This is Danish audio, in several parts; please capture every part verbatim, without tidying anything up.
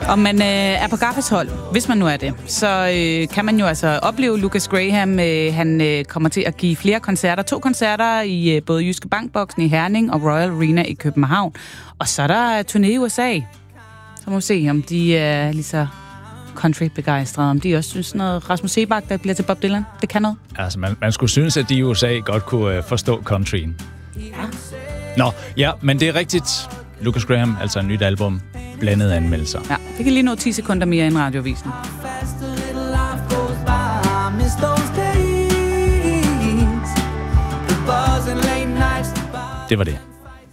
Om man øh, er på Gaffas hold, hvis man nu er det, så øh, kan man jo altså opleve Lucas Graham. Øh, han øh, kommer til at give flere koncerter. To koncerter i øh, både Jyske Bankboksen i Herning og Royal Arena i København. Og så er der turné i U S A. Så må vi se, om de er lige så country-begejstrede. Om de også synes noget Rasmus Seebach, der bliver til Bob Dylan. Det kan noget. Altså, man, man skulle synes, at de i U S A godt kunne øh, forstå countryen. Ja. Nå, ja, men det er rigtigt. Lucas Graham, altså et nyt album. Blandede anmeldelser. Ja, det kan lige nå ti sekunder mere end radiovisen. Det var det.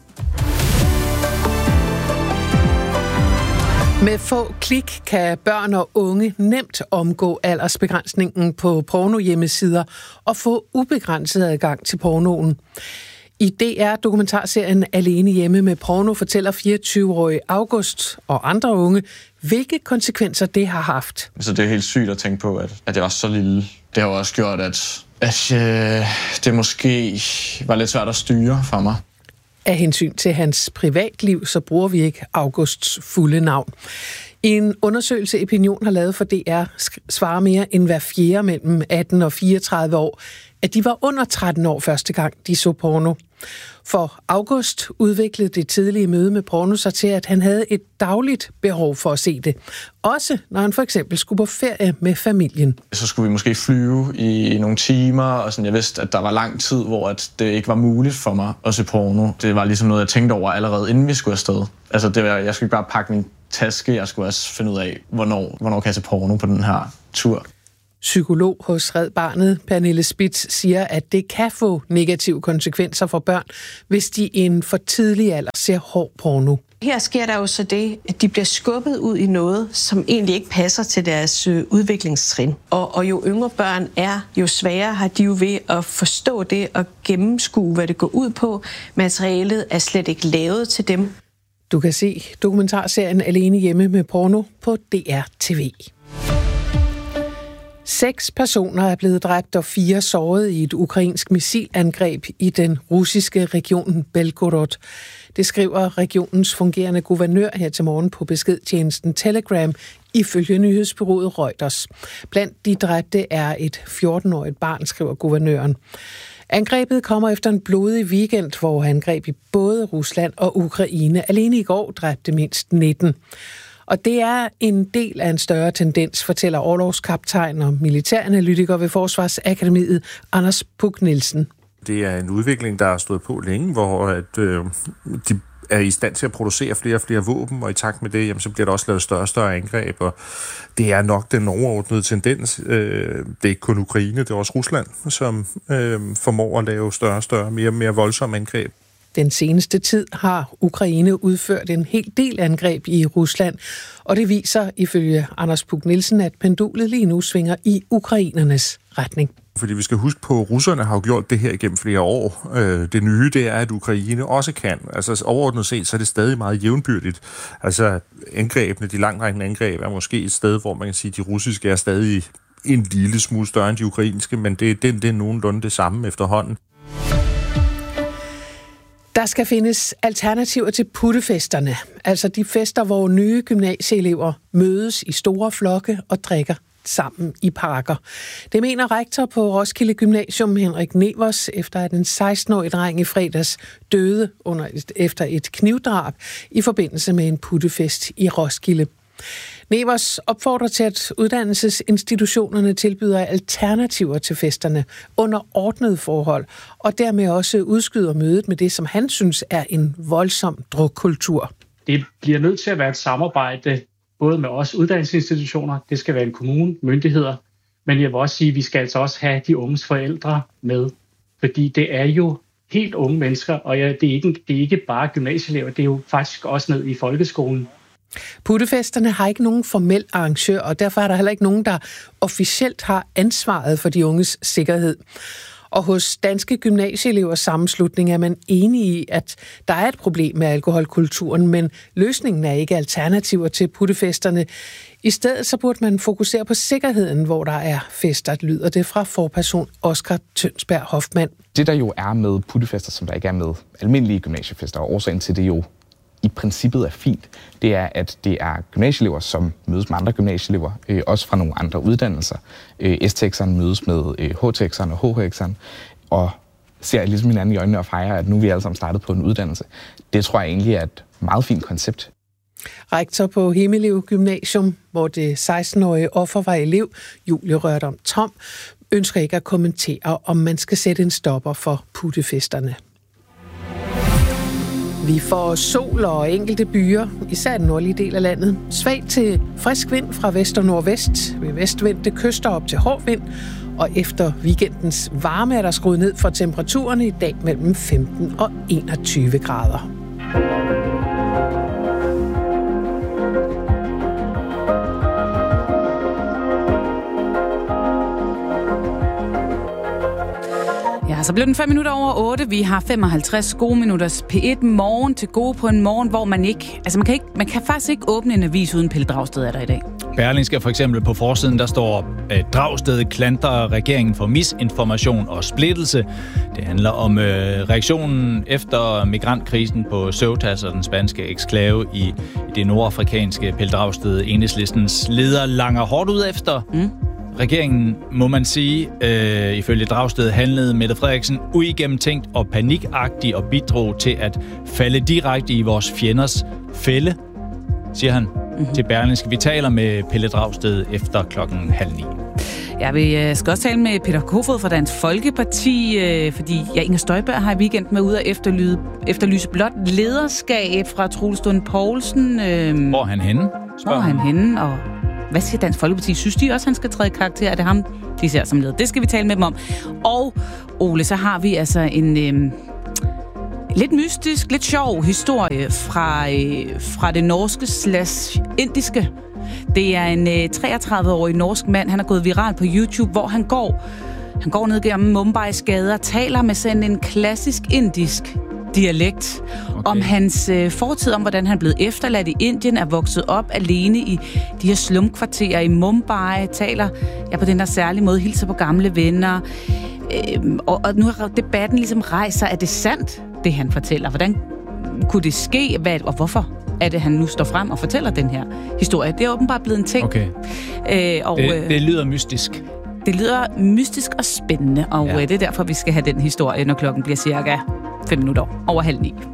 Med få klik kan børn og unge nemt omgå aldersbegrænsningen på pornohjemmesider og få ubegrænset adgang til pornoen. I D R-dokumentarserien Alene hjemme med porno fortæller fireogtyve-årige August og andre unge, hvilke konsekvenser det har haft. Så det er helt sygt at tænke på, at, at jeg var så lille. Det har jo også gjort, at, at øh, det måske var lidt svært at styre for mig. Af hensyn til hans privatliv, så bruger vi ikke Augusts fulde navn. I en undersøgelse, Opinion har lavet for D R, svarer mere end hver fjerde mellem atten og fireogtredive år, at de var under tretten år første gang, de så porno. For August udviklede det tidlige møde med porno sig til, at han havde et dagligt behov for at se det. Også når han for eksempel skulle på ferie med familien. Så skulle vi måske flyve i nogle timer, og sådan, jeg vidste, at der var lang tid, hvor at det ikke var muligt for mig at se porno. Det var ligesom noget, jeg tænkte over allerede, inden vi skulle afsted. Altså, det var, jeg skulle ikke bare pakke min taske, jeg skulle også finde ud af, hvornår, hvornår kan jeg se porno på den her tur. Psykolog hos Red Barnet, Pernille Spitz, siger, at det kan få negative konsekvenser for børn, hvis de i en for tidlig alder ser hård porno. Her sker der jo så det, at de bliver skubbet ud i noget, som egentlig ikke passer til deres udviklingstrin. Og, og jo yngre børn er, jo sværere har de jo ved at forstå det og gennemskue, hvad det går ud på. Materialet er slet ikke lavet til dem. Du kan se dokumentarserien Alene hjemme med porno på D R T V. Seks personer er blevet dræbt og fire såret i et ukrainsk missilangreb i den russiske region Belgorod. Det skriver regionens fungerende guvernør her til morgen på beskedtjenesten Telegram, ifølge nyhedsbureauet Reuters. Blandt de dræbte er et fjorten-årigt barn, skriver guvernøren. Angrebet kommer efter en blodig weekend, hvor angreb i både Rusland og Ukraine alene i går dræbte mindst nitten. Og det er en del af en større tendens, fortæller orlogskaptajn og militæranalytiker ved Forsvarsakademiet, Anders Puk Nielsen. Det er en udvikling, der har stået på længe, hvor at, øh, de er i stand til at producere flere og flere våben, og i takt med det, jamen, så bliver der også lavet større og større angreb, og det er nok den overordnede tendens. Øh, det er ikke kun Ukraine, det er også Rusland, som øh, formår at lave større og større, mere og mere voldsomme angreb. Den seneste tid har Ukraine udført en hel del angreb i Rusland, og det viser ifølge Anders Puk Nielsen, at pendulet lige nu svinger i ukrainernes retning. Fordi vi skal huske på, at russerne har jo gjort det her igennem flere år. Det nye, det er, at Ukraine også kan. Altså overordnet set, så er det stadig meget jævnbyrdigt. Altså angrebene, de langtrækkende angreb, er måske et sted, hvor man kan sige, at de russiske er stadig en lille smule større end de ukrainske, men det, det, det er nogenlunde det samme efterhånden. Der skal findes alternativer til puttefesterne, altså de fester, hvor nye gymnasieelever mødes i store flokke og drikker sammen i parker. Det mener rektor på Roskilde Gymnasium, Henrik Nevers, efter at en seksten-årig dreng i fredags døde under et, efter et knivdrab i forbindelse med en puttefest i Roskilde. Nevers opfordrer til, at uddannelsesinstitutionerne tilbyder alternativer til festerne under ordnede forhold, og dermed også udskyder mødet med det, som han synes er en voldsom drukkultur. Det bliver nødt til at være et samarbejde, både med os uddannelsesinstitutioner, det skal være en kommune, myndigheder, men jeg vil også sige, at vi skal altså også have de unges forældre med, fordi det er jo helt unge mennesker, og ja, det, er ikke, det er ikke bare gymnasieelever, det er jo faktisk også ned i folkeskolen. Puttefesterne har ikke nogen formel arrangør, og derfor er der heller ikke nogen, der officielt har ansvaret for de unges sikkerhed. Og hos Danske Gymnasieelevers Sammenslutning er man enige i, at der er et problem med alkoholkulturen, men løsningen er ikke alternativer til puttefesterne. I stedet så burde man fokusere på sikkerheden, hvor der er fester, lyder det fra forperson Oscar Tønsberg Hoffmann. Det der jo er med puttefester, som der ikke er med almindelige gymnasiefester, og årsagen til det jo i princippet er fint, det er, at det er gymnasieelever, som mødes med andre gymnasieelever, øh, også fra nogle andre uddannelser. Øh, S-teksteren mødes med øh, H-teksteren og H H-teksteren, og ser ligesom hinanden i øjnene og fejrer, at nu er vi alle sammen startet på en uddannelse. Det tror jeg egentlig er et meget fint koncept. Rektor på Himmelev Gymnasium, hvor det seksten-årige offer var elev, Julie Rørdam Tom, ønsker ikke at kommentere, om man skal sætte en stopper for puttefesterne. Vi får sol og enkelte byer, især den nordlige del af landet. Svag til frisk vind fra vest og nordvest, ved vestvendte kyster op til hård vind. Og efter weekendens varme er der skruet ned for temperaturerne i dag mellem femten og enogtyve grader. Ja, så blev den fem minutter over otte. Vi har femoghalvtreds gode minutters P et morgen til gode på en morgen, hvor man ikke... Altså, man kan, ikke, man kan faktisk ikke åbne en avis uden Pelle Dragsted er der i dag. Berlingske for eksempel på forsiden, der står, at Dragsted klandrer regeringen for misinformation og splittelse. Det handler om øh, reaktionen efter migrantkrisen på Ceuta, altså den spanske eksklave i, i det nordafrikanske. Pelle Dragsted, Enhedslistens leder, langer hårdt ud efter... Mm. Regeringen, må man sige, øh, ifølge Dragsted handlede Mette Frederiksen uigennemtænkt og panikagtigt og bidrog til at falde direkte i vores fjenders fælde, siger han mm-hmm. til Berlingske. Vi taler med Pelle Dragsted efter klokken halv ni. Ja, vi skal også tale med Peter Kofod fra Dansk Folkeparti, øh, fordi ja, Inger Støjberg har i weekenden med ude at efterlyse, efterlyse blot lederskab fra Troels Lund Poulsen. Øh, hvor er han henne? Hvor er han henne, og... Hvad siger Dansk Folkeparti? Synes de også, han skal træde karakter? Er det ham, de ser som leder? Det skal vi tale med dem om. Og Ole, så har vi altså en øh, lidt mystisk, lidt sjov historie fra, øh, fra det norske slash indiske. Det er en øh, treogtredive-årig norsk mand. Han er gået viral på YouTube, hvor han går, han går ned gennem Mumbai's gader, taler med sådan en klassisk indisk dialekt, okay. om hans øh, fortid, om hvordan han er blevet efterladt i Indien, er vokset op alene i de her slumkvarterer i Mumbai, taler ja, på den der særlige måde, hilser på gamle venner. Øh, og, og nu har debatten ligesom rejst sig, er det sandt, det han fortæller? Hvordan kunne det ske, hvad, og hvorfor er det, han nu står frem og fortæller den her historie? Det er åbenbart blevet en ting. Okay. Øh, og, det, det lyder mystisk. Det lyder mystisk og spændende, og ja. øh, det er derfor, vi skal have den historie, når klokken bliver cirka fem minutter over halv ni.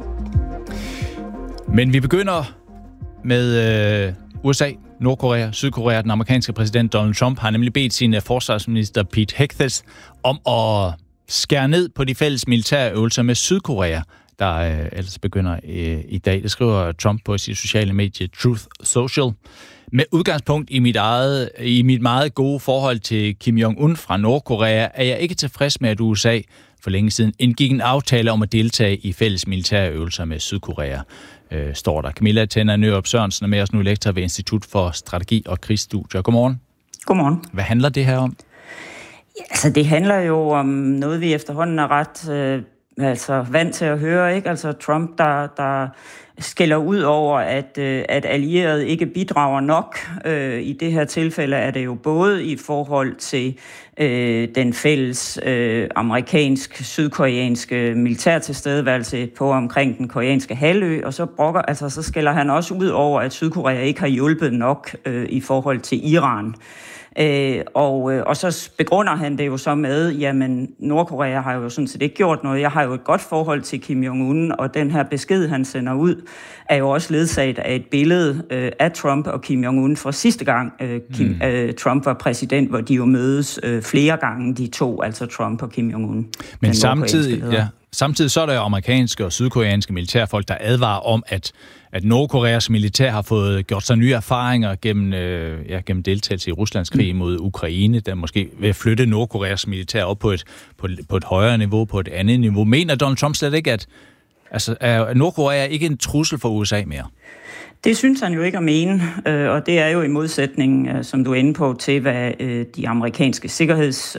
Men vi begynder med øh, U S A, Nordkorea, Sydkorea. Den amerikanske præsident Donald Trump har nemlig bedt sin forsvarsminister Pete Hegseth om at skære ned på de fælles militære øvelser med Sydkorea, der øh, ellers begynder øh, i dag. Det skriver Trump på sit sociale medie Truth Social. Med udgangspunkt i mit, eget, i mit meget gode forhold til Kim Jong-un fra Nordkorea, er jeg ikke tilfreds med, at U S A for længe siden indgik en aftale om at deltage i fælles militære øvelser med Sydkorea, øh, står der. Camilla Tenner Nørup Sørensen er med os nu, lektor ved Institut for Strategi og Krigsstudier. Godmorgen. Godmorgen. Hvad handler det her om? Ja, altså, det handler jo om noget, vi efterhånden er ret øh, altså, vant til at høre, ikke? Altså Trump, der... der skælder ud over, at, at allierede ikke bidrager nok. Øh, I det her tilfælde er det jo både i forhold til øh, den fælles øh, amerikansk-sydkoreanske militærtilstedeværelse på omkring den koreanske halvø, og så brokker, altså så skælder han også ud over, at Sydkorea ikke har hjulpet nok øh, i forhold til Iran. Øh, og, og så begrunder han det jo så med, jamen Nordkorea har jo sådan set ikke gjort noget. Jeg har jo et godt forhold til Kim Jong-un, og den her besked, han sender ud, er jo også ledsaget af et billede øh, af Trump og Kim Jong-un fra sidste gang øh, Kim, mm. øh, Trump var præsident, hvor de jo mødes øh, flere gange, de to, altså Trump og Kim Jong-un. Men samtidig, ja, samtidig så er der jo amerikanske og sydkoreanske militærfolk, der advarer om, at at Nordkoreas militær har fået gjort sig nye erfaringer gennem, øh, ja, gennem deltagelse i Ruslands krig mod Ukraine, der måske vil flytte Nordkoreas militær op på et, på, på et højere niveau, på et andet niveau. Mener Donald Trump slet ikke, at altså, er Nordkorea ikke en trussel for U S A mere? Det synes han jo ikke at mene, og det er jo i modsætning, som du er inde på, til hvad de amerikanske sikkerheds,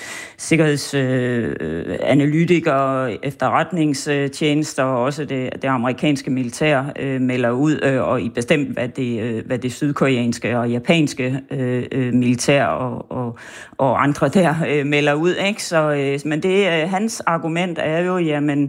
sikkerhedsanalytikere, efterretningstjenester og også det, det amerikanske militær melder ud, og i bestemt hvad det, hvad det sydkoreanske og japanske militær og, og, og andre der melder ud. Ikke? Så, men det, hans argument er jo, jamen,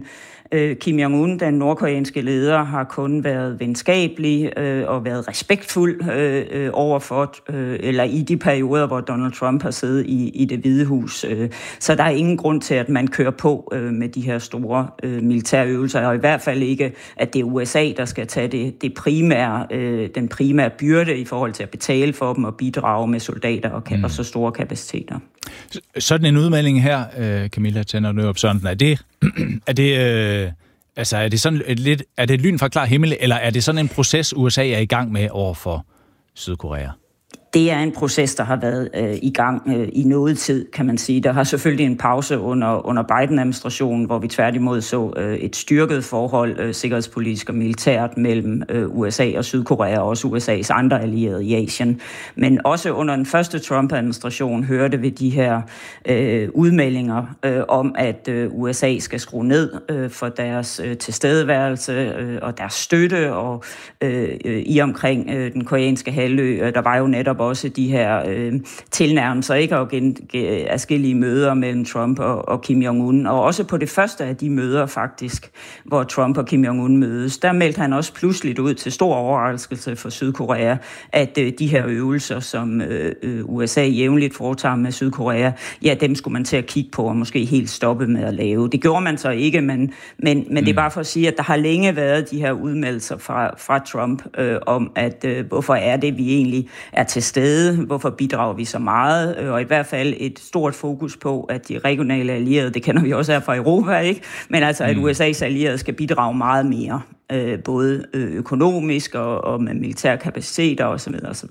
Kim Jong-un, den nordkoreanske leder, har kun været venskabelig øh, og været respektfuld øh, overfor, øh, eller i de perioder, hvor Donald Trump har siddet i, i Det Hvide Hus. Øh. Så der er ingen grund til, at man kører på øh, med de her store øh, militærøvelser, og i hvert fald ikke, at det er U S A, der skal tage det, det primære, øh, den primære byrde i forhold til at betale for dem og bidrage med soldater og, mm. og så store kapaciteter. Sådan en udmelding her, øh, Camilla Tenner Nørup Sørensen, er det, er det, øh, altså er det sådan et lidt, er det et lyn fra klar himmel, eller er det sådan en proces, U S A er i gang med over for Sydkorea? Det er en proces, der har været øh, i gang øh, i noget tid, kan man sige. Der har selvfølgelig en pause under, under Biden-administrationen, hvor vi tværtimod så øh, et styrket forhold, øh, sikkerhedspolitisk og militært, mellem øh, U S A og Sydkorea, og også U S A's andre allierede i Asien. Men også under den første Trump-administration hørte vi de her øh, udmeldinger øh, om, at øh, U S A skal skrue ned øh, for deres øh, tilstedeværelse øh, og deres støtte og øh, øh, i omkring øh, den koreanske halvø. Der var jo netop også de her øh, tilnærmelser, ikke, og gen, gen, adskillige møder mellem Trump og, og Kim Jong-un, og også på det første af de møder faktisk, hvor Trump og Kim Jong-un mødes, der meldte han også pludseligt ud til stor overraskelse for Sydkorea, at øh, de her øvelser, som øh, U S A jævnligt foretager med Sydkorea, ja, dem skulle man til at kigge på og måske helt stoppe med at lave. Det gjorde man så ikke, men, men, men mm. det er bare for at sige, at der har længe været de her udmeldelser fra, fra Trump øh, om, at øh, hvorfor er det, vi egentlig er til stede, hvorfor bidrager vi så meget, og i hvert fald et stort fokus på, at de regionale allierede, det kender vi også her fra Europa, ikke? Men altså, at U S A's allierede skal bidrage meget mere, både økonomisk og, og med militære kapaciteter osv. osv.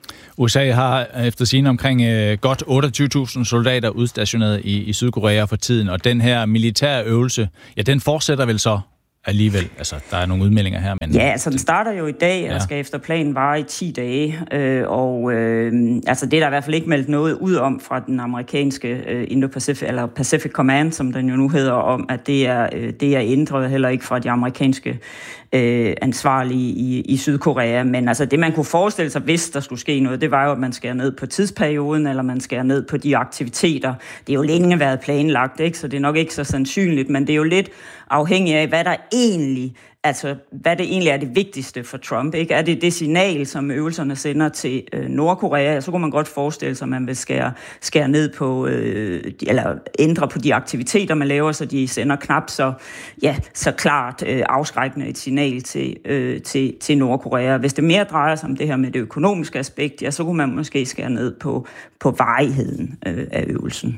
U S A har efter sigende omkring øh, godt otteogtyve tusind soldater udstationeret i, i Sydkorea for tiden, og den her militære øvelse, ja, den fortsætter vel så alligevel. Altså, der er nogle udmeldinger her. Men ja, altså den starter jo i dag, ja. Og skal efter planen vare i ti dage. Øh, og øh, altså det er der i hvert fald ikke meldt noget ud om fra den amerikanske øh, Indo-Pacific, eller Pacific Command, som den jo nu hedder, om, at det er, øh, det er ændret heller ikke fra de amerikanske øh, ansvarlige i, i Sydkorea. Men altså det, man kunne forestille sig, hvis der skulle ske noget, det var jo, at man skærer ned på tidsperioden, eller man skærer ned på de aktiviteter. Det er jo længe været planlagt, ikke? Så det er nok ikke så sandsynligt, men det er jo lidt afhængigt af, hvad der egentlig, altså hvad det egentlig er det vigtigste for Trump, ikke? Er det det signal, som øvelserne sender til øh, Nordkorea? Så kunne man godt forestille sig, at man vil skære, skære ned på, øh, eller ændre på de aktiviteter, man laver, så de sender knap så, ja, så klart øh, afskrækkende et signal til, øh, til, til Nordkorea. Hvis det mere drejer sig om det her med det økonomiske aspekt, ja, så kunne man måske skære ned på, på varigheden øh, af øvelsen.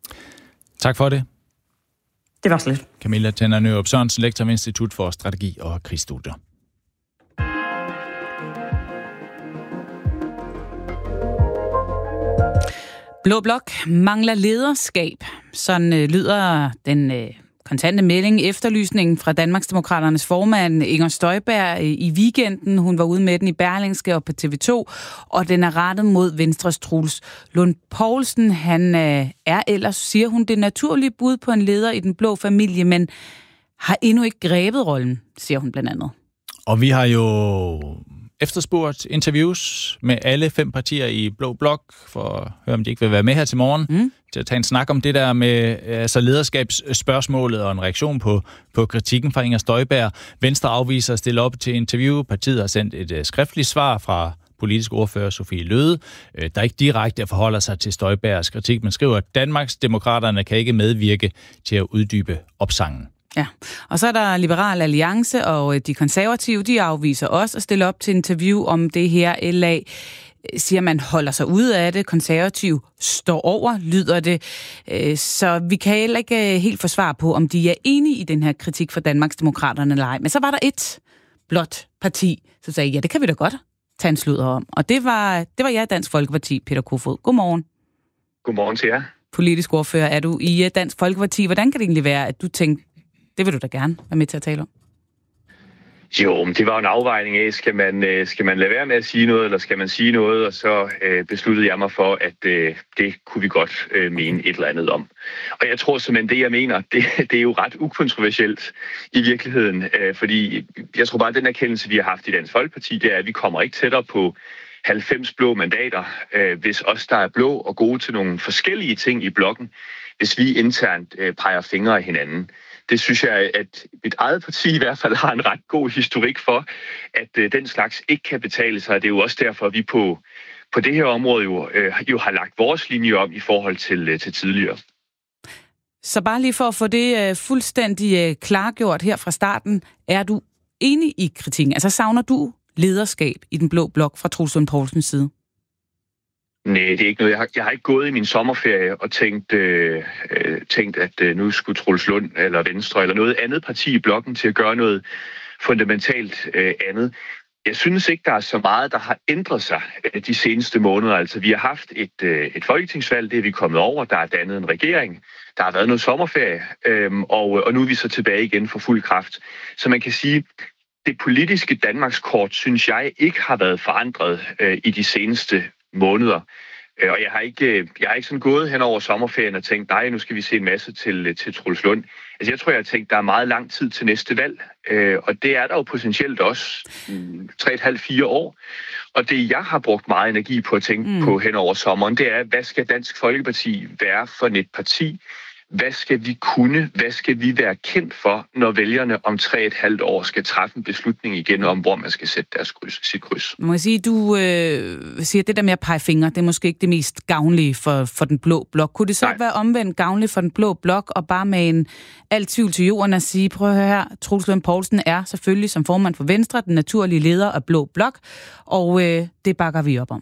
Tak for det. Det var slet. Camilla Tenner Nørup Sørensen, lektor ved Institut for Strategi og Krigsstudier. Blå Blok mangler lederskab. Sådan øh, lyder den øh, kontante melding, efterlysningen fra Danmarksdemokraternes formand Inger Støjberg øh, i weekenden. Hun var ude med den i Berlingske og på T V to, og den er rettet mod Venstres Troels Lund Poulsen. Han øh, er ellers, siger hun, det naturlige bud på en leder i den blå familie, men har endnu ikke grebet rollen, siger hun blandt andet. Og vi har jo efterspurgt interviews med alle fem partier i Blå Blok, for at høre, om de ikke vil være med her til morgen, mm. til at tage en snak om det der med altså lederskabsspørgsmålet og en reaktion på, på kritikken fra Inger Støjberg. Venstre afviser at stille op til interview. Partiet har sendt et uh, skriftligt svar fra politisk ordfører Sofie Løhde, uh, der ikke direkte forholder sig til Støjbergs kritik, men skriver, at Danmarksdemokraterne kan ikke medvirke til at uddybe opsangen. Ja, og så er der Liberal Alliance og de konservative, de afviser også at stille op til interview om det her. L A siger, man holder sig ude af det. Konservative står over, lyder det. Så vi kan heller ikke helt få svar på, om de er enige i den her kritik for Danmarksdemokraterne eller ej. Men så var der et blåt parti, som sagde, ja, det kan vi da godt tage en sludder om. Og det var, det var jeg, Dansk Folkeparti, Peter Kofod. Godmorgen. Godmorgen til jer. Politisk ordfører er du i Dansk Folkeparti. Hvordan kan det egentlig være, at du tænkte, det vil du da gerne være med til at tale om? Jo, men det var jo en afvejning af, skal man, skal man lade være med at sige noget, eller skal man sige noget? Og så øh, besluttede jeg mig for, at øh, det kunne vi godt øh, mene et eller andet om. Og jeg tror simpelthen, det jeg mener, det, det er jo ret ukontroversielt i virkeligheden. Øh, fordi jeg tror bare, at den erkendelse, vi har haft i Dansk Folkeparti, det er, at vi kommer ikke tættere på halvfems blå mandater, øh, hvis os, der er blå og gode til nogle forskellige ting i blokken, hvis vi internt øh, peger fingre af hinanden. det synes jeg, at mit eget parti i hvert fald har en ret god historik for, at øh, den slags ikke kan betale sig. Det er jo også derfor, at vi på, på det her område jo, øh, jo har lagt vores linje om i forhold til, øh, til tidligere. Så bare lige for at få det øh, fuldstændig øh, klargjort her fra starten, er du enig i kritikken? Altså savner du lederskab i den blå blok fra Troels Lund Poulsens side? Nej, det er ikke noget. Jeg har, jeg har ikke gået i min sommerferie og tænkt, øh, øh, tænkt at øh, nu skulle Troels Lund eller Venstre eller noget andet parti i blokken til at gøre noget fundamentalt øh, andet. Jeg synes ikke, der er så meget, der har ændret sig øh, de seneste måneder. Altså, vi har haft et, øh, et folketingsvalg, det er vi kommet over. Der er dannet en regering. Der har været noget sommerferie, øh, og, og nu er vi så tilbage igen for fuld kraft. Så man kan sige, det politiske Danmarkskort, synes jeg, ikke har været forandret øh, i de seneste måneder. Og jeg har ikke, jeg har ikke sådan gået hen over sommerferien og tænkt, nej, nu skal vi se en masse til, til Troels Lund. Altså jeg tror, jeg har tænkt, der er meget lang tid til næste valg. Og det er der jo potentielt også tre et halvt, fire år. Og det, jeg har brugt meget energi på at tænke mm. på hen over sommeren, det er, hvad skal Dansk Folkeparti være for et parti? Hvad skal vi kunne? Hvad skal vi være kendt for, når vælgerne om tre et halvt år skal træffe en beslutning igen om, hvor man skal sætte deres kryds, sit kryds? Må jeg sige, du øh, siger, at det der med at pege fingre, det er måske ikke det mest gavnlige for, for den blå blok. Kunne det så ikke være omvendt gavnligt for den blå blok, og bare med en alt tvivl til jorden at sige, prøv at høre her, Troels Lund Poulsen er selvfølgelig som formand for Venstre den naturlige leder af blå blok, og øh, det bakker vi op om.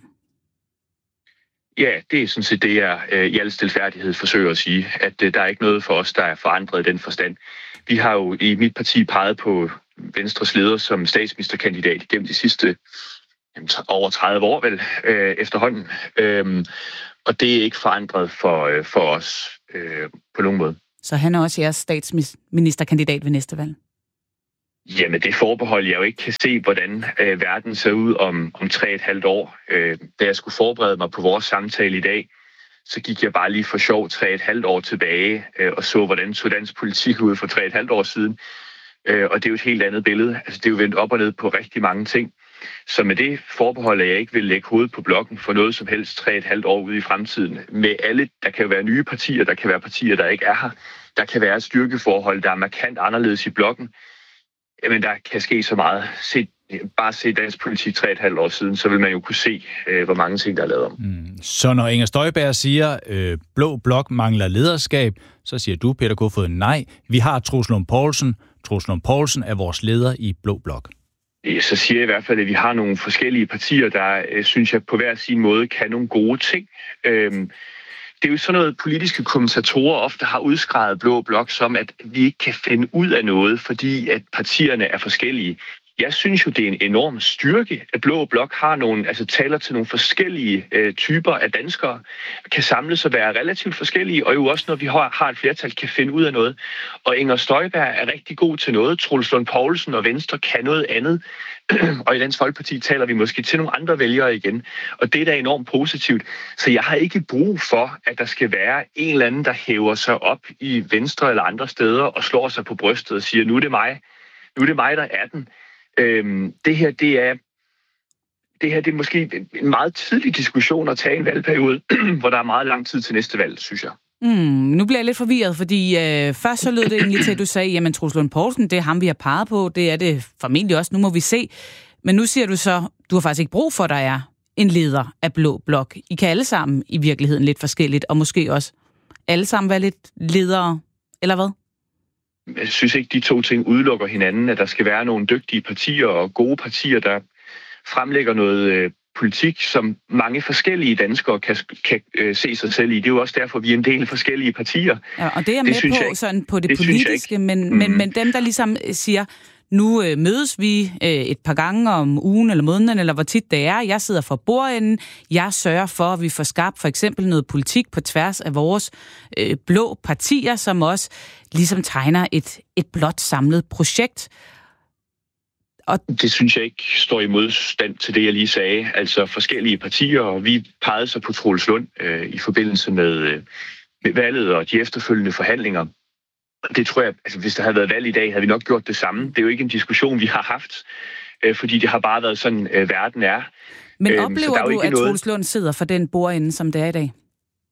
Ja, det er sådan set det, jeg øh, i al stilfærdighed forsøger at sige, at øh, der er ikke noget for os, der er forandret i den forstand. Vi har jo i mit parti peget på Venstres leder som statsministerkandidat gennem de sidste jamen, over tredive år vel øh, efterhånden, øhm, og det er ikke forandret for, øh, for os øh, på nogen måde. Så han er også jeres statsministerkandidat ved næste valg? Jamen, det forbehold, jeg jo ikke kan se, hvordan øh, verden ser ud om, om tre et halvt år. Øh, da jeg skulle forberede mig på vores samtale i dag, så gik jeg bare lige for sjov tre et halvt år tilbage øh, og så, hvordan så dansk politik ud for tre et halvt år siden. Øh, og det er jo et helt andet billede. Altså, det er jo vendt op og ned på rigtig mange ting. Så med det forbehold, at jeg ikke vil lægge hovedet på blokken for noget som helst tre et halvt år ude i fremtiden. Med alle, der kan jo være nye partier, der kan være partier, der ikke er her. Der kan være et styrkeforhold, der er markant anderledes i blokken. Jamen, der kan ske så meget. Se, bare se dansk politik tre et halvt år siden, så vil man jo kunne se, øh, hvor mange ting, der er lavet om. Mm. Så når Inger Støjberg siger, øh, blå blok mangler lederskab, så siger du, Peter Kofod, nej. Vi har Troels Lund Poulsen. Troels Lund Poulsen er vores leder i blå blok. Så siger jeg i hvert fald, at vi har nogle forskellige partier, der, øh, synes jeg, på hver sin måde kan nogle gode ting. Øhm, Det er jo sådan noget, politiske kommentatorer ofte har udskrevet blå blok som, at vi ikke kan finde ud af noget, fordi at partierne er forskellige. Jeg synes jo, det er en enorm styrke, at blå blok har nogle, altså taler til nogle forskellige øh, typer af danskere, kan samles og være relativt forskellige, og jo også, når vi har, har et flertal, kan finde ud af noget. Og Inger Støjberg er rigtig god til noget. Troels Lund Poulsen og Venstre kan noget andet. Og i Dansk Folkeparti taler vi måske til nogle andre vælgere igen. Og det er da enormt positivt. Så jeg har ikke brug for, at der skal være en eller anden, der hæver sig op i Venstre eller andre steder og slår sig på brystet og siger, nu er det mig. Nu er det mig, der er den. Øhm, det her, det er, det her, det er måske en meget tidlig diskussion at tage en valgperiode, hvor der er meget lang tid til næste valg, synes jeg. Mm, nu bliver jeg lidt forvirret, fordi øh, først så lød det egentlig til, at du sagde, jamen Troels Lund Poulsen, det er ham, vi har peget på, det er det formentlig også, nu må vi se. Men nu siger du så, du har faktisk ikke brug for, at der er en leder af blå blok. I kan alle sammen i virkeligheden lidt forskelligt, og måske også alle sammen være lidt ledere, eller hvad? Jeg synes ikke, de to ting udelukker hinanden, at der skal være nogle dygtige partier og gode partier, der fremlægger noget øh, politik, som mange forskellige danskere kan, kan øh, se sig selv i. Det er jo også derfor, vi er en del forskellige partier. Ja, og det er jeg med det på, sådan på det, det politiske, men, mm. men, men dem, der ligesom siger, nu øh, mødes vi øh, et par gange om ugen eller måneden, eller hvor tit det er. Jeg sidder for bordenden. Jeg sørger for, at vi får skabt for eksempel noget politik på tværs af vores øh, blå partier, som også ligesom tegner et, et blot samlet projekt. Og det synes jeg ikke står i modstand til det, jeg lige sagde. Altså forskellige partier, og vi pegede så på Troels Lund øh, i forbindelse med, øh, med valget og de efterfølgende forhandlinger. Det tror jeg, altså hvis der havde været valg i dag, havde vi nok gjort det samme. Det er jo ikke en diskussion, vi har haft, øh, fordi det har bare været sådan, øh, verden er. Men oplever øhm, du, at noget... Troels Lund sidder for den bordende, som det er i dag?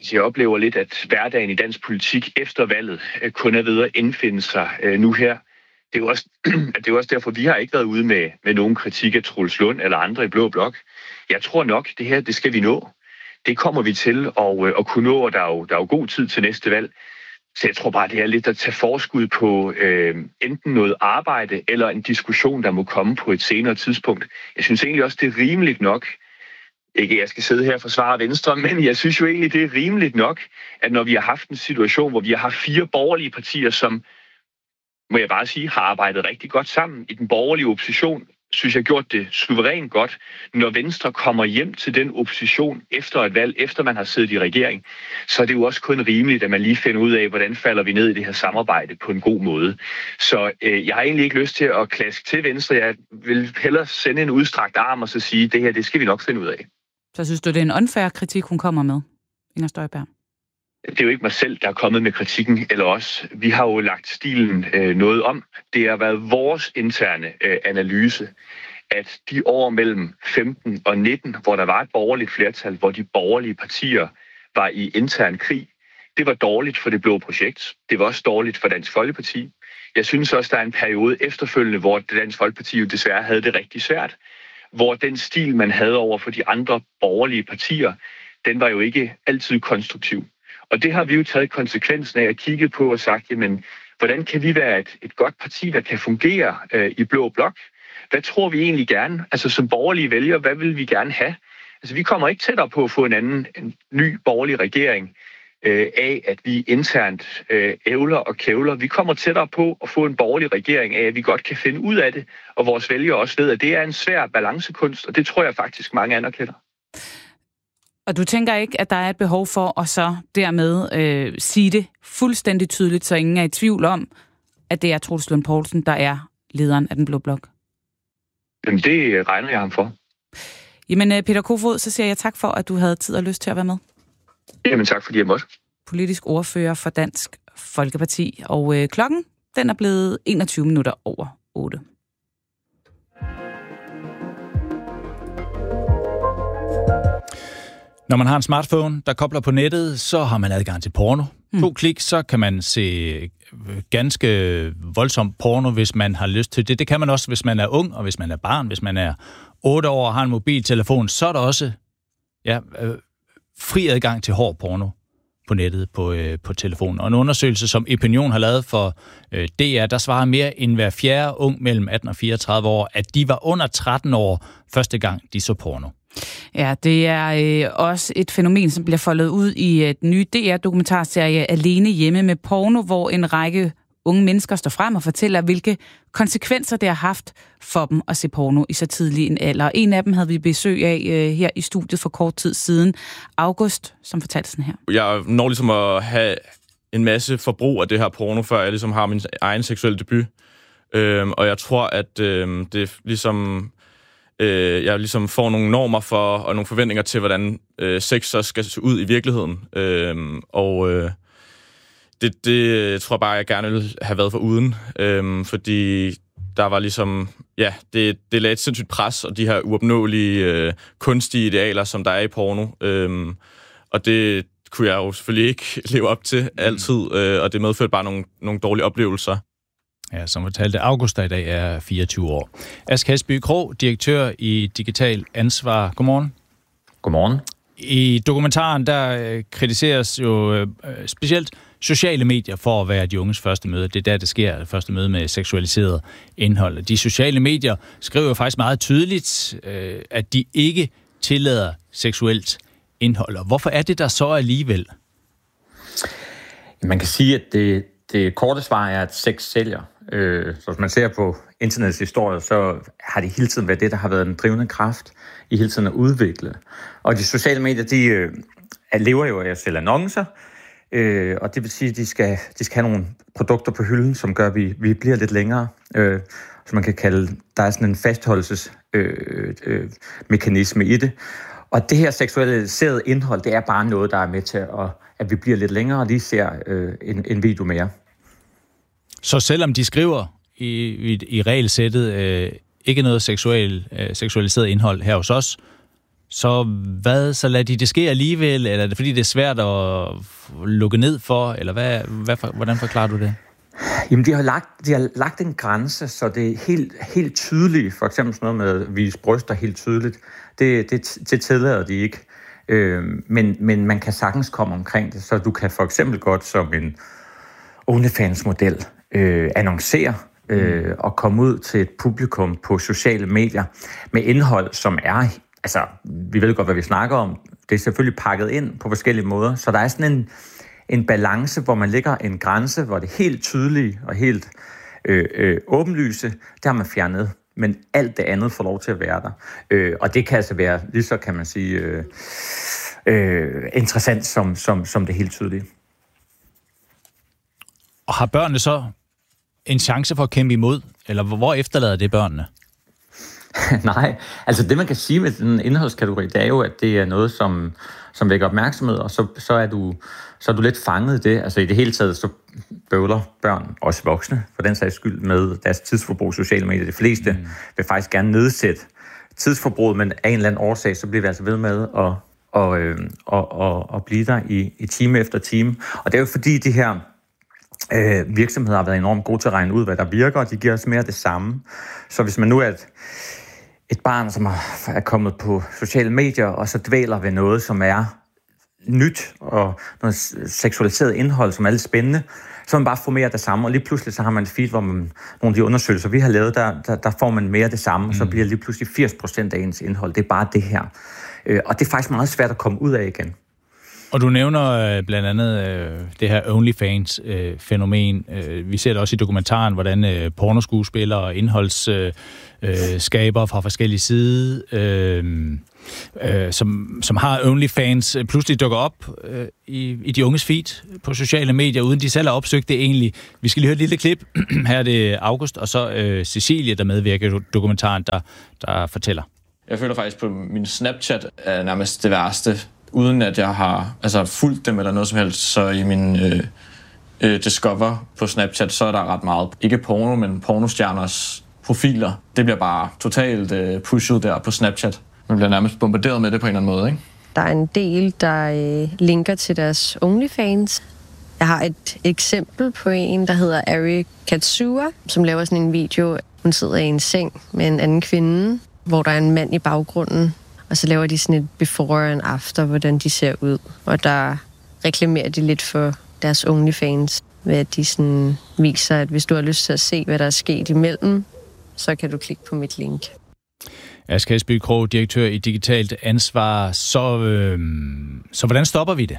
Jeg oplever lidt, at hverdagen i dansk politik efter valget kun er ved at indfinde sig nu her. Det er jo også, det er jo også derfor, vi har ikke været ude med, med nogen kritik af Troels Lund eller andre i Blå Blok. Jeg tror nok, det her, det skal vi nå. Det kommer vi til at, at kunne nå, og der er, jo, der er jo god tid til næste valg. Så jeg tror bare, det er lidt at tage forskud på øh, enten noget arbejde eller en diskussion, der må komme på et senere tidspunkt. Jeg synes egentlig også, det er rimeligt nok. Ikke, jeg skal sidde her og forsvare Venstre, men jeg synes jo egentlig, det er rimeligt nok, at når vi har haft en situation, hvor vi har haft fire borgerlige partier, som, må jeg bare sige, har arbejdet rigtig godt sammen i den borgerlige opposition, synes jeg gjort det suverænt godt. Når Venstre kommer hjem til den opposition efter et valg, efter man har siddet i regering, så er det jo også kun rimeligt, at man lige finder ud af, hvordan falder vi ned i det her samarbejde på en god måde. Så øh, jeg har egentlig ikke lyst til at klaske til Venstre. Jeg vil hellere sende en udstrakt arm og så sige, det her, det skal vi nok finde ud af. Så synes du, det er en unfair kritik, hun kommer med, Inger Støjberg? Det er jo ikke mig selv, der er kommet med kritikken, eller os. Vi har jo lagt stilen øh, noget om. Det har været vores interne øh, analyse, at de år mellem femten og nitten, hvor der var et borgerligt flertal, hvor de borgerlige partier var i intern krig, det var dårligt for det blå projekt. Det var også dårligt for Dansk Folkeparti. Jeg synes også, der er en periode efterfølgende, hvor Dansk Folkeparti jo desværre havde det rigtig svært, hvor den stil, man havde over for de andre borgerlige partier, den var jo ikke altid konstruktiv. Og det har vi jo taget konsekvensen af at kigge på og sagt, jamen, hvordan kan vi være et, et godt parti, der kan fungere øh, i Blå Blok? Hvad tror vi egentlig gerne? Altså som borgerlige vælgere, hvad vil vi gerne have? Altså vi kommer ikke tættere på at få en anden, en ny borgerlig regering øh, af, at vi internt øh, ævler og kævler. Vi kommer tættere på at få en borgerlig regering af, at vi godt kan finde ud af det, og vores vælgere også ved, at det er en svær balancekunst, og det tror jeg faktisk mange anerkender. Og du tænker ikke, at der er et behov for at så dermed øh, sige det fuldstændig tydeligt, så ingen er i tvivl om, at det er Troels Lund Poulsen, der er lederen af den Blå Blok? Jamen, det regner jeg ham for. Jamen, Peter Kofod, så siger jeg tak for, at du havde tid og lyst til at være med. Jamen, tak fordi jeg måtte. Politisk ordfører for Dansk Folkeparti. Og øh, klokken, den er blevet enogtyve minutter over otte. Når man har en smartphone, der kobler på nettet, så har man adgang til porno. Mm. To klik, så kan man se ganske voldsom porno, hvis man har lyst til det. Det kan man også, hvis man er ung, og hvis man er barn. Hvis man er otte år og har en mobiltelefon, så er der også ja, øh, fri adgang til hård porno på nettet på, øh, på telefonen. Og en undersøgelse, som Opinion har lavet for øh, D R, der svarer mere end hver fjerde ung mellem atten og fireogtredive år, at de var under tretten år første gang, de så porno. Ja, det er øh, også et fænomen, som bliver foldet ud i øh, den nye D R-dokumentarserie Alene hjemme med porno, hvor en række unge mennesker står frem og fortæller, hvilke konsekvenser det har haft for dem at se porno i så tidlig en alder. En af dem havde vi besøg af øh, her i studiet for kort tid siden. August, som fortalte sådan her. Jeg når ligesom at have en masse forbrug af det her porno, før jeg ligesom har min egen seksuelle debut. Øhm, og jeg tror, at øhm, det ligesom... Øh, jeg ligesom får nogle normer for, og nogle forventninger til, hvordan øh, sex så skal se ud i virkeligheden. Øh, og øh, det, det tror jeg bare, jeg gerne ville have været for uden. Øh, fordi der var ligesom, ja, det, det lagde et sindssygt pres, og de her uopnåelige øh, kunstige idealer, som der er i porno. Øh, og det kunne jeg jo selvfølgelig ikke leve op til altid, øh, og det medførte bare nogle, nogle dårlige oplevelser. Ja, som fortalte, August, der i dag er fireogtyve år. Ask Hasby Krog, direktør i Digital Ansvar. Godmorgen. Godmorgen. I dokumentaren, der kritiseres jo øh, specielt sociale medier for at være de unges første møde. Det er der, det sker, det første møde med seksualiseret indhold. De sociale medier skriver jo faktisk meget tydeligt, øh, at de ikke tillader seksuelt indhold. Og hvorfor er det der så alligevel? Man kan sige, at det, det korte svar er, at sex sælger. Øh, så hvis man ser på internets historie, så har det hele tiden været det, der har været den drivende kraft i hele tiden at udvikle. Og de sociale medier, de øh, lever jo af at sælge annoncer, øh, og det vil sige, at de skal, de skal have nogle produkter på hylden, som gør, at vi, vi bliver lidt længere. Øh, som man kan kalde, der er sådan en fastholdelsesmekanisme øh, øh, i det. Og det her seksualiserede indhold, det er bare noget, der er med til, at, at vi bliver lidt længere og lige ser øh, en, en video mere. Så selvom de skriver i, i, i regelsættet øh, ikke noget seksuel, øh, seksualiseret indhold her hos os, Så hvad, så lader de det ske alligevel, eller er det fordi, det er svært at lukke ned for, eller hvad, hvad, hvordan forklarer du det? Jamen, de har, lagt, de har lagt en grænse, så det er helt, helt tydeligt. For eksempel sådan noget med at vise bryster helt tydeligt. Det, det, det tillader de ikke. Øh, men, men man kan sagtens komme omkring det, så du kan for eksempel godt som en OnlyFans-model øh, annoncere øh, og komme ud til et publikum på sociale medier med indhold, som er, altså, vi ved godt, hvad vi snakker om. Det er selvfølgelig pakket ind på forskellige måder, så der er sådan en, en balance, hvor man lægger en grænse, hvor det er helt tydeligt og helt øh, øh, åbenlyse, det har man fjernet. Men alt det andet får lov til at være der. Øh, og det kan altså være lige så, kan man sige, øh, øh, interessant som, som, som det helt tydelige. Og har børnene så en chance for at kæmpe imod? Eller hvor efterlader det børnene? Nej, altså det man kan sige med den indholdskategori, det er jo, at det er noget, som, som vækker opmærksomhed, og så, så, er du, så er du lidt fanget i det. Altså i det hele taget, så bøvler børn, også voksne, for den sags skyld, med deres tidsforbrug i sociale medier. De fleste mm. vil faktisk gerne nedsætte tidsforbruget, men af en eller anden årsag, så bliver vi altså ved med at, og, øh, og, og, og blive der i, i time efter time. Og det er jo fordi, de her øh, virksomheder har været enormt gode til at regne ud, hvad der virker, og de giver os mere det samme. Så hvis man nu er et et barn, som er kommet på sociale medier, og så dvæler ved noget, som er nyt, og noget seksualiseret indhold, som er lidt spændende, så man bare får mere af det samme, og lige pludselig så har man et feed, hvor man, nogle af de undersøgelser, vi har lavet, der, der, der får man mere af det samme, mm. så bliver lige pludselig firs procent af ens indhold, det er bare det her. Og det er faktisk meget svært at komme ud af igen. Og du nævner øh, blandt andet øh, det her OnlyFans-fænomen. Øh, øh, vi ser det også i dokumentaren, hvordan øh, pornoskuespillere og indholdsskabere øh, fra forskellige sider, øh, øh, som, som har OnlyFans, øh, pludselig dukker op øh, i, i de unges feed på sociale medier, uden de selv har opsøgt det egentlig. Vi skal lige høre et lille klip. Her er det August, og så øh, Cecilie, der medvirker i dokumentaren, der, der fortæller. Jeg føler faktisk på min Snapchat er nærmest det værste, uden at jeg har altså, fulgt dem eller noget som helst, så i min øh, øh, Discover på Snapchat, så er der ret meget. Ikke porno, men pornostjerners profiler. Det bliver bare totalt øh, pushet der på Snapchat. Man bliver nærmest bombarderet med det på en eller anden måde, ikke? Der er en del, der øh, linker til deres OnlyFans. Jeg har et eksempel på en, der hedder Ari Katsua, som laver sådan en video. Hun sidder i en seng med en anden kvinde, hvor der er en mand i baggrunden. Og så laver de sådan et before and after, hvordan de ser ud. Og der reklamerer de lidt for deres OnlyFans, ved at de sådan viser, at hvis du har lyst til at se, hvad der er sket imellem, så kan du klikke på mit link. Aske Hesby Krog, direktør i Digitalt Ansvar. Så, øh, så hvordan stopper vi det?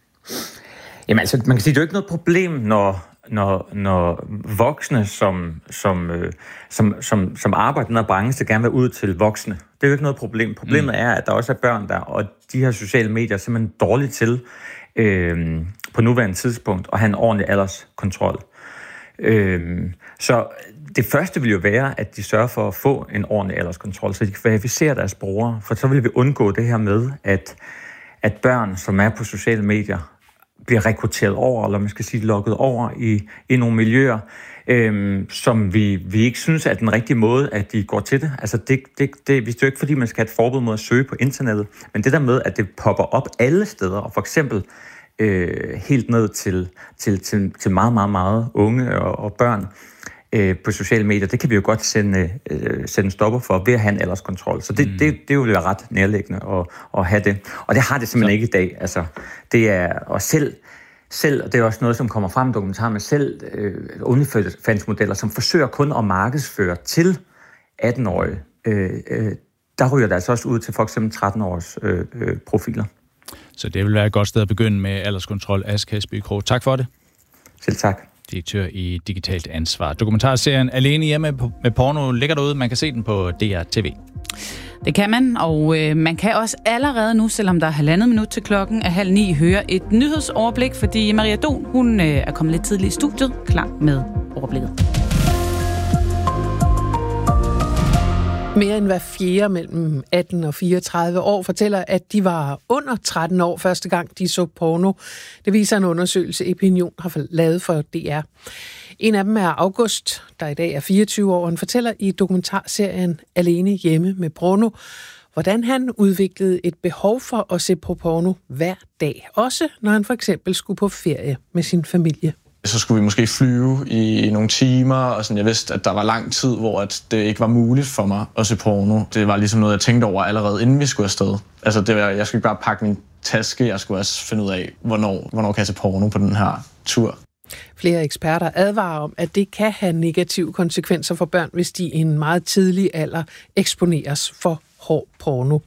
Jamen altså, man kan sige, at det er jo ikke noget problem, når, når, når voksne, som, som, øh, som, som, som arbejder i den her branche, gerne vil ud til voksne. Det er jo ikke noget problem. Problemet mm. er, at der også er børn der, og de her sociale medier er simpelthen dårligt til øh, på nuværende tidspunkt at have en ordentlig alderskontrol. Øh, så det første vil jo være, at de sørger for at få en ordentlig alderskontrol, så de kan verificere deres brugere, for så vil vi undgå det her med, at, at børn, som er på sociale medier, bliver rekrutteret over, eller man skal sige lukket over i, i nogle miljøer, øhm, som vi, vi ikke synes er den rigtige måde, at de går til det. Altså det, det, det, det er jo ikke, fordi man skal have et forbud mod at søge på internettet, men det der med, at det popper op alle steder, og for eksempel øh, helt ned til, til, til, til meget, meget, meget unge og, og børn øh, på sociale medier, det kan vi jo godt sende, øh, sende en stopper for ved at have en alderskontrol. Så det, mm. det, det vil være ret nærliggende at, at have det. Og det har det simpelthen Så. ikke i dag. Altså, det er, og selv Selv, og det er også noget, som kommer frem i dokumentaren med selv, øh, OnlyFans-modeller, som forsøger kun at markedsføre til atten-årige. Øh, øh, der ryger det altså også ud til for eksempel tretten-års øh, øh, profiler. Så det vil være et godt sted at begynde med alderskontrol. Aske Hesby Krog, tak for det. Selv tak. Direktør i Digitalt Ansvar. Dokumentarserien Alene hjemme med porno ligger derude. Man kan se den på D R T V. Det kan man, og øh, man kan også allerede nu, selvom der er halvandet minut til klokken er halv ni, høre et nyhedsoverblik, fordi Maria Don, hun øh, er kommet lidt tidligt i studiet, klar med overblikket. Mere end hver fjerde mellem atten og fireogtredive år fortæller, at de var under tretten år første gang, de så porno. Det viser en undersøgelse, Opinion har lavet for D R. En af dem er August, der i dag er fireogtyve år. Han fortæller i dokumentarserien Alene hjemme med porno, hvordan han udviklede et behov for at se på porno hver dag, også når han for eksempel skulle på ferie med sin familie. Så skulle vi måske flyve i nogle timer, og sådan, jeg vidste, at der var lang tid, hvor at det ikke var muligt for mig at se porno. Det var ligesom noget, jeg tænkte over allerede, inden vi skulle afsted. Altså, det var, jeg skulle ikke bare pakke min taske, jeg skulle også finde ud af, hvornår, hvornår kan jeg se porno på den her tur. Flere eksperter advarer om, at det kan have negative konsekvenser for børn, hvis de i en meget tidlig alder eksponeres for hård porno.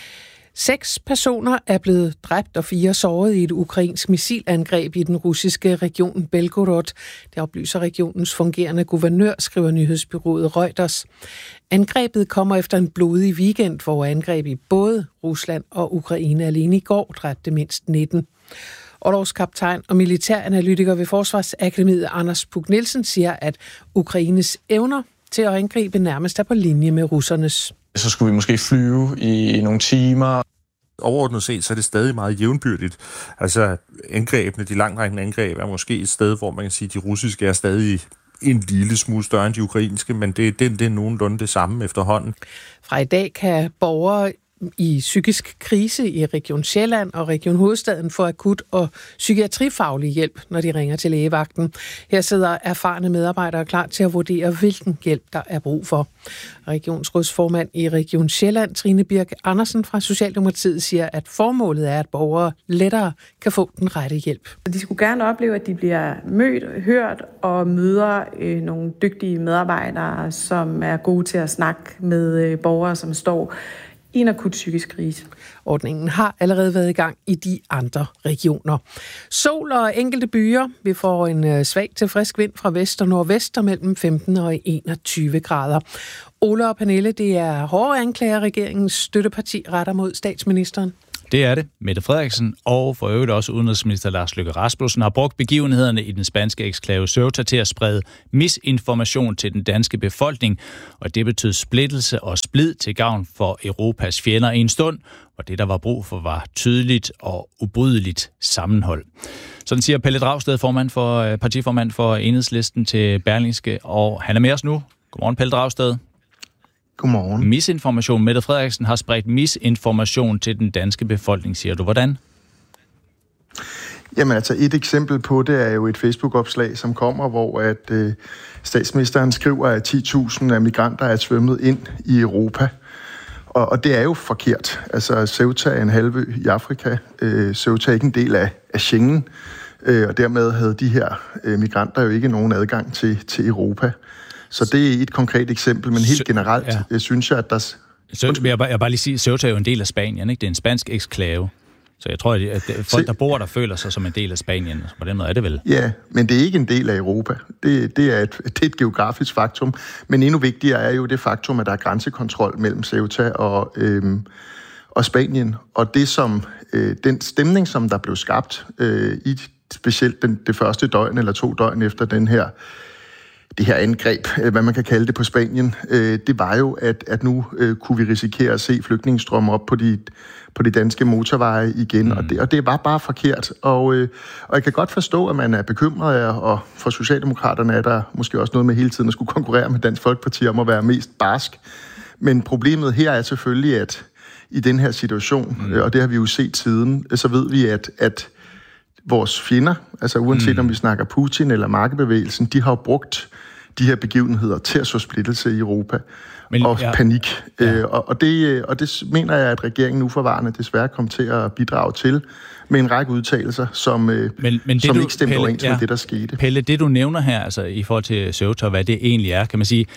Seks personer er blevet dræbt og fire såret i et ukrainsk missilangreb i den russiske region Belgorod. Det oplyser regionens fungerende guvernør, skriver nyhedsbureauet Reuters. Angrebet kommer efter en blodig weekend, hvor angreb i både Rusland og Ukraine alene i går dræbte mindst nitten. Orlogskaptajn og militæranalytiker ved Forsvarsakademiet Anders Puk Nielsen siger, at Ukraines evner til at angribe nærmest er på linje med russernes. Så skulle vi måske flyve i nogle timer. Overordnet set, så er det stadig meget jævnbyrdigt. Altså, angrebene, de langtrækkende angreb, er måske et sted, hvor man kan sige, at de russiske er stadig en lille smule større end de ukrainske, men det, det, det er nogenlunde det samme efterhånden. Fra i dag kan borgere i psykisk krise i Region Sjælland og Region Hovedstaden få akut og psykiatrifaglig hjælp, når de ringer til lægevagten. Her sidder erfarne medarbejdere klar til at vurdere, hvilken hjælp der er brug for. Regionsrådsformand i Region Sjælland, Trine Birk Andersen fra Socialdemokratiet, siger, at formålet er, at borgere lettere kan få den rette hjælp. De skulle gerne opleve, at de bliver mødt, hørt og møder øh, nogle dygtige medarbejdere, som er gode til at snakke med øh, borgere, som står i en akut psykisk krise. Ordningen har allerede været i gang i de andre regioner. Sol og enkelte byer. Vi får en svag til frisk vind fra vest og nordvest og mellem femten og enogtyve grader. Ole og Pernille, det er hårde anklager, regeringens støtteparti retter mod statsministeren. Det er det. Mette Frederiksen og for øvrigt også udenrigsminister Lars Løkke Rasmussen har brugt begivenhederne i den spanske eksklave Ceuta til at sprede misinformation til den danske befolkning, og det betød splittelse og splid til gavn for Europas fjender i en stund, hvor det, der var brug for, var tydeligt og ubrydeligt sammenhold. Sådan siger Pelle Dragsted, formand for, partiformand for Enhedslisten til Berlingske, og han er med os nu. Godmorgen, Pelle Dragsted. Godmorgen. Misinformation. Mette Frederiksen har spredt misinformation til den danske befolkning, siger du. Hvordan? Jamen altså, et eksempel på det er jo et Facebook-opslag, som kommer, hvor at øh, statsministeren skriver, at ti tusind af migranter er svømmet ind i Europa. Og, og det er jo forkert. Altså, Ceuta er en halvø i Afrika. Øh, Ceuta er ikke en del af, af Schengen, øh, og dermed havde de her øh, migranter jo ikke nogen adgang til, til Europa. Så det er et konkret eksempel, men helt generelt ja. synes jeg, at der... Så jeg bare, jeg bare lige sige, Ceuta er jo en del af Spanien, ikke? Det er en spansk eksklave. Så jeg tror, at folk, der bor der, føler sig som en del af Spanien. På den måde er det vel? Ja, men det er ikke en del af Europa. Det, det, er, et, det er et geografisk faktum. Men endnu vigtigere er jo det faktum, at der er grænsekontrol mellem Ceuta og, øhm, og Spanien. Og det som, øh, den stemning, som der blev skabt øh, i specielt den, det første døgn eller to døgn efter den her det her angreb, hvad man kan kalde det på Spanien, øh, det var jo, at, at nu øh, kunne vi risikere at se flygtningestrømme op på de, på de danske motorveje igen, mm. og, det, og det var bare forkert. Og, øh, og jeg kan godt forstå, at man er bekymret, og for Socialdemokraterne er der måske også noget med hele tiden at skulle konkurrere med Dansk Folkeparti om at være mest barsk. Men problemet her er selvfølgelig, at i den her situation, mm. øh, og det har vi jo set siden, så ved vi, at, at vores fjender, altså uanset mm. om vi snakker Putin eller markebevægelsen, de har jo brugt de her begivenheder til at så splittelse i Europa Men, og ja. panik. Ja. Øh, og, og, det, og det mener jeg, at regeringen uforvarende desværre kom til at bidrage til med en række udtalelser, som, men, men det, som du, ikke stemte Pelle, overens ja, med det, der skete. Pelle, det du nævner her, altså i forhold til Ceuta, hvad det egentlig er, kan man sige,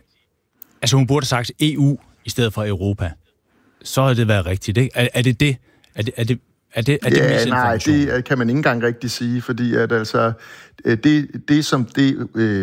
altså hun burde have sagt E U i stedet for Europa. Så har det været rigtigt, ikke? Er, er det det? Er det, er det Er det, er det ja, nej, det kan man ikke engang rigtig sige, fordi at altså, det, det som det øh,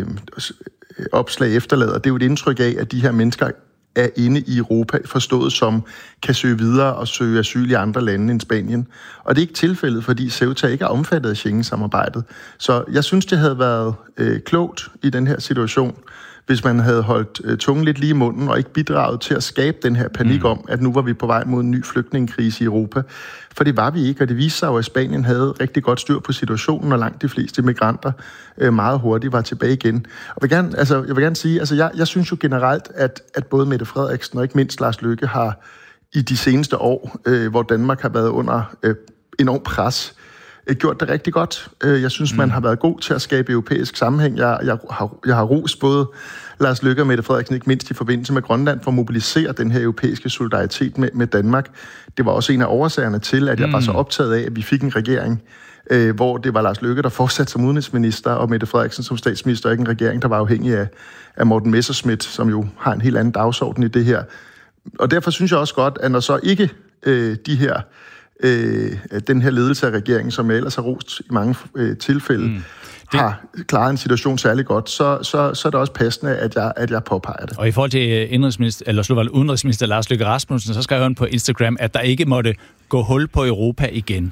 opslag efterlader, det er jo et indtryk af, at de her mennesker er inde i Europa, forstået som kan søge videre og søge asyl i andre lande end Spanien. Og det er ikke tilfældet, fordi Ceuta ikke er omfattet af Schengen-samarbejdet. Så jeg synes, det havde været øh, klogt i den her situation, hvis man havde holdt øh, tungen lidt lige i munden og ikke bidraget til at skabe den her panik mm. om, at nu var vi på vej mod en ny flygtningekrise i Europa. For det var vi ikke, og det viste sig jo, at Spanien havde rigtig godt styr på situationen, og langt de fleste migranter øh, meget hurtigt var tilbage igen. Og vil gerne, altså, jeg vil gerne sige, altså jeg, jeg synes jo generelt, at, at både Mette Frederiksen og ikke mindst Lars Løkke har i de seneste år, øh, hvor Danmark har været under øh, enormt pres, øh, gjort det rigtig godt. Øh, jeg synes, mm. man har været god til at skabe europæisk sammenhæng. Jeg, jeg, har, jeg har rost både Lars Løkke og Mette Frederiksen, ikke mindst i forbindelse med Grønland, for at mobilisere den her europæiske solidaritet med, med Danmark. Det var også en af årsagerne til, at jeg mm. var så optaget af, at vi fik en regering, øh, hvor det var Lars Løkke, der fortsatte som udenrigsminister, og Mette Frederiksen som statsminister, ikke en regering, der var afhængig af, af Morten Messerschmidt, som jo har en helt anden dagsorden i det her. Og derfor synes jeg også godt, at når så ikke øh, de her, øh, den her ledelse af regeringen, som jeg ellers har rost i mange øh, tilfælde, mm. det... har klaret en situation særlig godt, så, så, så er det også passende, at jeg, at jeg påpeger det. Og i forhold til indrigsminister, eller slutvalg, udenrigsminister Lars Løkke Rasmussen, så skrev han på Instagram, at der ikke måtte gå hul på Europa igen.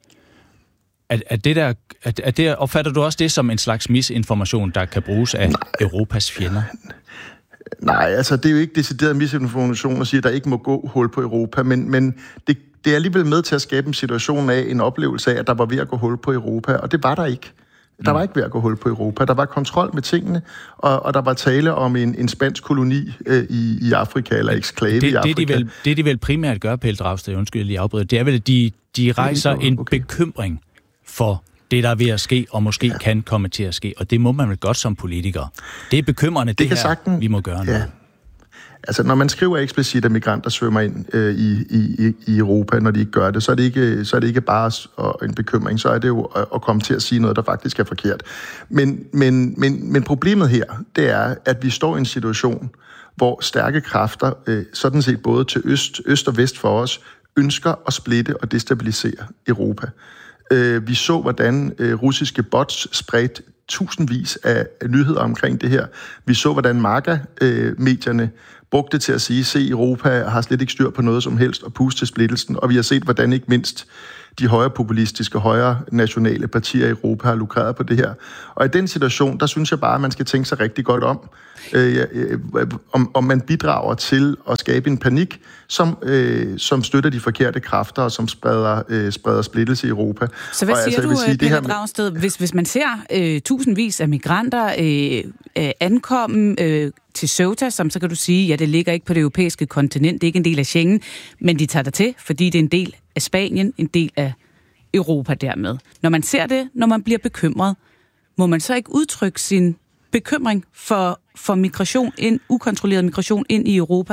At, at det der, at, at det, opfatter du også det som en slags misinformation, der kan bruges af Nej. Europas fjender? Nej, altså det er jo ikke decideret misinformation at sige, at der ikke må gå hul på Europa, men, men det, det er alligevel med til at skabe en situation af, en oplevelse af, at der var ved at gå hul på Europa, og det var der ikke. Der var ikke ved at gå hul på Europa. Der var kontrol med tingene, og, og der var tale om en, en spansk koloni øh, i, i Afrika, eller eksklave det, i Afrika. Det de, vel, det, de vel primært gør, Pelle Dragsted, undskyld lige afbryder, det er vel, at de, de rejser okay. en bekymring for det, der er ved at ske, og måske ja. kan komme til at ske. Og det må man vel godt som politiker. Det er bekymrende, det, det her, sagten, vi må gøre noget. Ja. Altså, når man skriver eksplicit, at migranter svømmer ind øh, i, i, i Europa, når de ikke gør det, så er det ikke, så er det ikke bare en bekymring, så er det jo at, at komme til at sige noget, der faktisk er forkert. Men, men, men, men problemet her, det er, at vi står i en situation, hvor stærke kræfter, øh, sådan set både til øst, øst og vest for os, ønsker at splitte og destabilisere Europa. Øh, vi så, hvordan øh, russiske bots spredte tusindvis af nyheder omkring det her. Vi så, hvordan MAGA-medierne øh, brugte til at sige, se, Europa har slet ikke styr på noget som helst, og puste til splittelsen. Og vi har set, hvordan ikke mindst de højre populistiske, højre nationale partier i Europa har lukreret på det her. Og i den situation, der synes jeg bare, at man skal tænke sig rigtig godt om, øh, øh, om, om man bidrager til at skabe en panik, som, øh, som støtter de forkerte kræfter, og som spreder, øh, spreder splittelse i Europa. Så hvad og, siger altså, du, Pelle Dragsted, hvis, hvis man ser øh, tusindvis af migranter øh, øh, ankomme øh, til Ceuta, som så kan du sige, ja, det ligger ikke på det europæiske kontinent, det er ikke en del af Schengen, men de tager der til, fordi det er en del af Spanien, en del af Europa dermed. Når man ser det, når man bliver bekymret, må man så ikke udtrykke sin bekymring for, for migration, ind, ukontrolleret migration ind i Europa?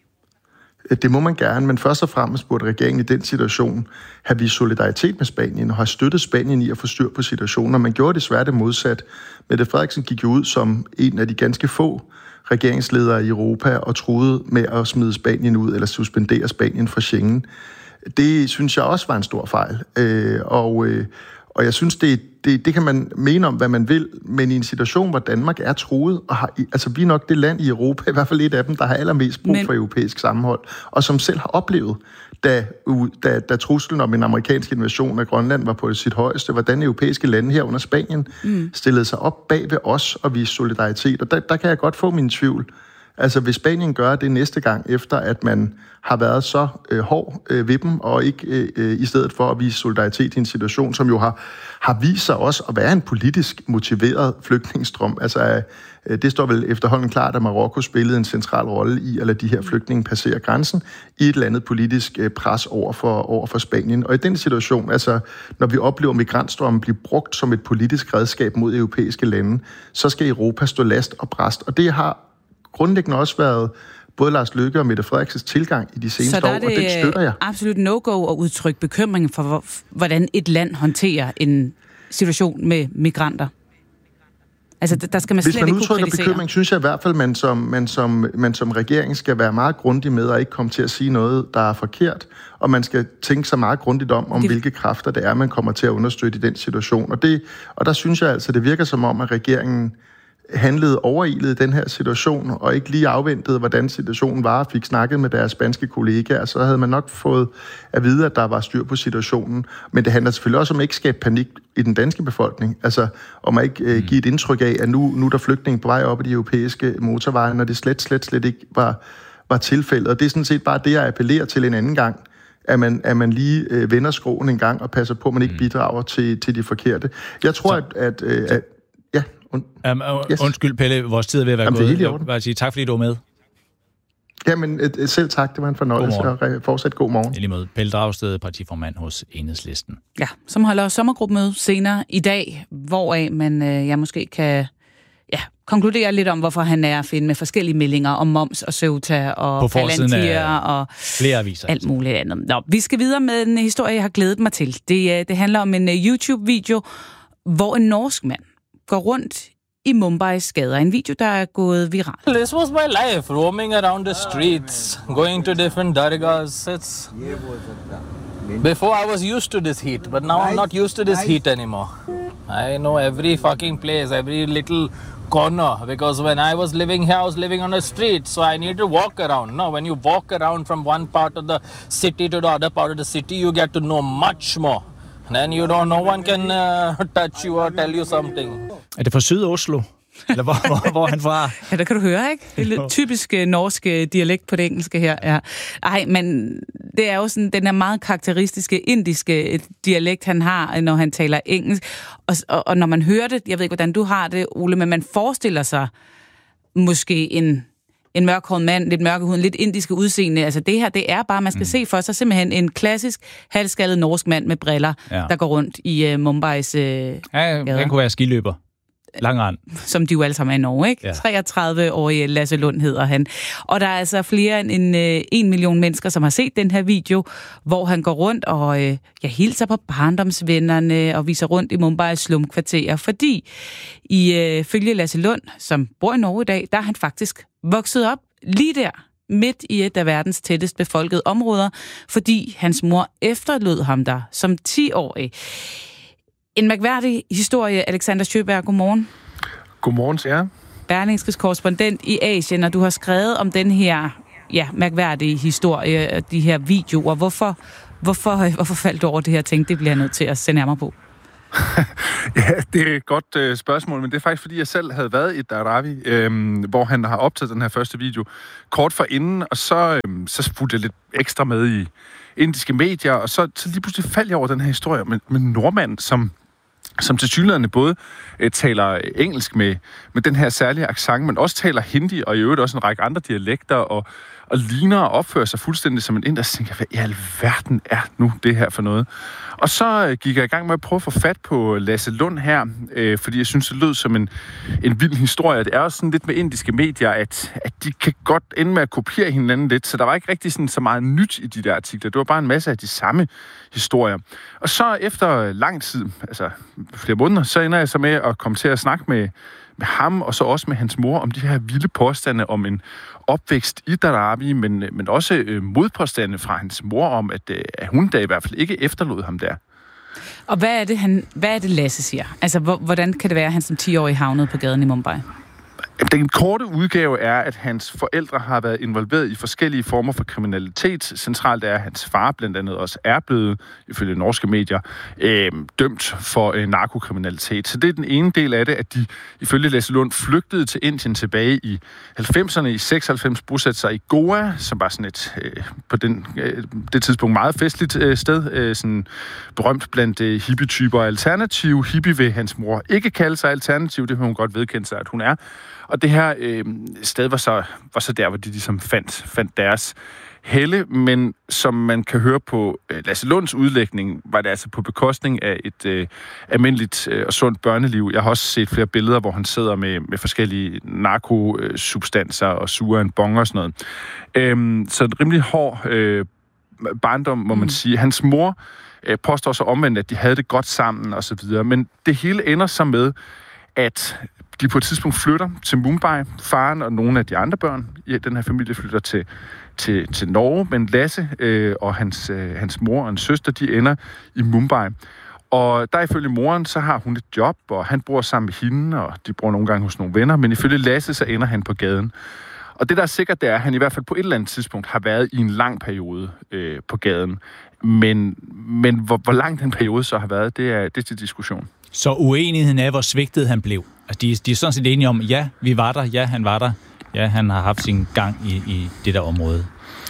Det må man gerne, men først og fremmest burde regeringen i den situation have vist solidaritet med Spanien og have støttet Spanien i at få styr på situationen, og man gjorde desværre det modsat. Mette Frederiksen gik jo ud som en af de ganske få regeringsledere i Europa og truede med at smide Spanien ud eller suspendere Spanien fra Schengen. Det synes jeg også var en stor fejl, øh, og, øh, og jeg synes, det, det, det kan man mene om, hvad man vil, men i en situation, hvor Danmark er truet, og har, altså vi er nok det land i Europa, i hvert fald et af dem, der har allermest brug men... for europæisk sammenhold, og som selv har oplevet, da, da, da truslen om en amerikansk invasion af Grønland var på sit højeste, hvordan europæiske lande her under Spanien mm. stillede sig op bag ved os og viste solidaritet, og der, der kan jeg godt få min tvivl. Altså, hvis Spanien gør det næste gang, efter at man har været så øh, hård øh, ved dem, og ikke øh, i stedet for at vise solidaritet i en situation, som jo har, har vist sig også at være en politisk motiveret flygtningestrøm. Altså, øh, det står vel efterhånden klart, at Marokko spillede en central rolle i at lade de her flygtninge passere grænsen i et eller andet politisk øh, pres over for, over for Spanien. Og i den situation, altså, når vi oplever migrantstrømmen blive brugt som et politisk redskab mod europæiske lande, så skal Europa stå last og bræst. Og det har grundlæggende også været både Lars Løkke og Mette Frederiksens tilgang i de seneste år, og den støtter jeg. Absolut no-go at udtrykke bekymring for, hvordan et land håndterer en situation med migranter. Altså, der skal man slet ikke kunne kritisere. Hvis man udtrykker bekymring, synes jeg i hvert fald, man som, man, som, man som regering skal være meget grundig med at ikke komme til at sige noget, der er forkert, og man skal tænke sig meget grundigt om, om det... hvilke kræfter det er, man kommer til at understøtte i den situation. Og, det, og der synes jeg altså, det virker som om, at regeringen handlede overilet i den her situation, og ikke lige afventede, hvordan situationen var, og fik snakket med deres spanske kollegaer, så havde man nok fået at vide, at der var styr på situationen. Men det handler selvfølgelig også om at ikke skabe panik i den danske befolkning, altså om at ikke øh, give et indtryk af, at nu, nu er der flygtninge på vej op i de europæiske motorveje, når det slet, slet, slet ikke var, var tilfældet. Og det er sådan set bare det, jeg appellerer til en anden gang, at man, at man lige øh, vender skroen en gang og passer på, at man ikke bidrager til, til de forkerte. Jeg tror, at, at, øh, at Um, uh, yes. Undskyld, Pelle, vores tid er ved at være Jamen, gået. Jeg vil bare sige tak, fordi du var med. Jamen, selv tak. Det var en fornøjelse, og fortsat god morgen. I lige måde. Pelle Dragsted, partiformand hos Enhedslisten. Ja, som holder sommergruppemøde senere i dag, hvoraf man øh, ja, måske kan ja, konkludere lidt om, hvorfor han er at finde med forskellige meldinger om Moms og Ceuta og Palantir og flere aviser, alt muligt andet. Nå, vi skal videre med en historie, jeg har glædet mig til. Det, det handler om en YouTube-video, hvor en norsk mand går rundt i Mumbais gader. En video, der er gået viral. This was my life, roaming around the streets, going to different dargahs. It's... Before I was used to this heat, but now I'm not used to this heat anymore. I know every fucking place, every little corner, because when I was living here, I was living on the street, so I need to walk around. No, when you walk around from one part of the city to the other part of the city, you get to know much more. And then you don't, no one can uh, touch you or tell you something. Er det fra Syd-Oslo? Eller hvor, hvor, hvor han fra? Ja, der kan du høre, ikke? Det er lidt typisk norsk dialekt på det engelske her. Ja. Ej, men det er jo sådan den her meget karakteristiske indiske dialekt, han har, når han taler engelsk. Og, og, og når man hører det, jeg ved ikke, hvordan du har det, Ole, men man forestiller sig måske en, en mørkhåret mand, lidt mørkehuden, lidt indiske udseende. Altså det her, det er bare, man skal mm. se for sig simpelthen en klassisk halvskaldet norsk mand med briller, ja. der går rundt i uh, Mumbais uh, ja, han kunne være skiløber. Langrand. Som de jo alle sammen er i Norge, ikke? Ja. treogtredive-årige Lasse Lund hedder han. Og der er altså flere end en, øh, en million mennesker, som har set den her video, hvor han går rundt og øh, ja, hilser på barndomsvennerne og viser rundt i Mumbais slumkvarterer, fordi i øh, følge Lasse Lund, som bor i Norge i dag, der er han faktisk vokset op lige der, midt i et af verdens tættest befolkede områder, fordi hans mor efterlod ham der som ti-årig. En mærkværdig historie, Alexander Sjøberg. Godmorgen. Godmorgen til jer. Berlingskes korrespondent i Asien, og du har skrevet om den her ja, mærkværdige historie, de her videoer. Hvorfor, hvorfor, hvorfor faldt du over det her ting? Det bliver jeg nødt til at se nærmere på. Ja, det er et godt øh, spørgsmål, men det er faktisk, fordi jeg selv havde været i Dharavi, øh, hvor han har optaget den her første video kort for inden, og så, øh, så fulgte jeg lidt ekstra med i indiske medier, og så, så lige pludselig faldt jeg over den her historie med, med en nordmand, som som tilsyneladende både øh, taler engelsk med, med den her særlige accent, men også taler hindi, og i øvrigt også en række andre dialekter, og, og ligner og opfører sig fuldstændig som en inder, så tænker jeg, hvad i alverden er nu det her for noget? Og så øh, gik jeg i gang med at prøve at få fat på Lasse Lund her, øh, fordi jeg synes, det lød som en, en vild historie. Det er også sådan lidt med indiske medier, at, at de kan godt ende med at kopiere hinanden lidt, så der var ikke rigtig sådan så meget nyt i de der artikler. Det var bare en masse af de samme historier. Og så efter lang tid, altså flere måneder, så ender jeg så med at komme til at snakke med, med ham, og så også med hans mor, om de her vilde påstande om en opvækst i Dharavi, men, men også øh, modpåstande fra hans mor om, at, øh, at hun da i hvert fald ikke efterlod ham der. Og hvad er det, han, hvad er det Lasse siger? Altså, hvordan kan det være, at han som ti-årig havnede på gaden i Mumbai? Den korte udgave er, at hans forældre har været involveret i forskellige former for kriminalitet. Centralt er, at hans far blandt andet også er blevet, ifølge norske medier, øh, dømt for øh, narkokriminalitet. Så det er den ene del af det, at de ifølge Lasse Lund flygtede til Indien tilbage i halvfemserne. I seksoghalvfems bosatte sig i Goa, som var sådan et øh, på den, øh, det tidspunkt meget festligt øh, sted. Øh, sådan berømt blandt øh, hippie-typer og alternativ. Hippie vil hans mor ikke kalde sig alternativ, det vil hun godt vedkende sig, at hun er. Og det her øh, sted var så, var så der, hvor de ligesom fandt, fandt deres helle, men som man kan høre på øh, Lasse Lunds udlægning, var det altså på bekostning af et øh, almindeligt øh, og sundt børneliv. Jeg har også set flere billeder, hvor han sidder med, med forskellige narkosubstanser og suger en bong og sådan noget. Øh, så en rimelig hård øh, barndom, må man mm. sige. Hans mor øh, påstår så omvendt, at de havde det godt sammen og så videre, men det hele ender så med, at de på et tidspunkt flytter til Mumbai. Faren og nogle af de andre børn i den her familie flytter til, til, til Norge, men Lasse øh, og hans, øh, hans mor og hans søster, de ender i Mumbai. Og der ifølge moren, så har hun et job, og han bor sammen med hende, og de bor nogle gange hos nogle venner, men ifølge Lasse, så ender han på gaden. Og det, der er sikkert, det er, at han i hvert fald på et eller andet tidspunkt har været i en lang periode øh, på gaden. Men, men hvor, hvor lang den periode så har været, det er, det er til diskussion. Så uenigheden er, hvor svigtet han blev. Altså, de, de er sådan set enige om, ja, vi var der, ja, han var der, ja, han har haft sin gang i, i det der område.